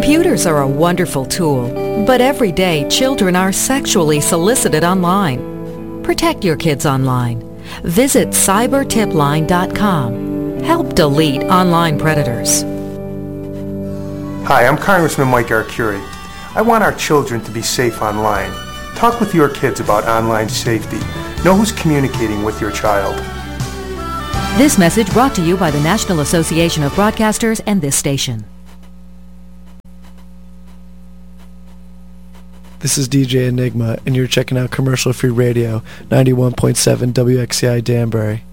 Computers are a wonderful tool, but every day children are sexually solicited online. Protect your kids online. Visit cybertipline.com. Help delete online predators. Hi, I'm Congressman Mike Arcuri. I want our children to be safe online. Talk with your kids about online safety. Know who's communicating with your child. This message brought to you by the National Association of Broadcasters and this station. This is DJ Enigma, and you're checking out Commercial Free Radio, 91.7 WXCI Danbury.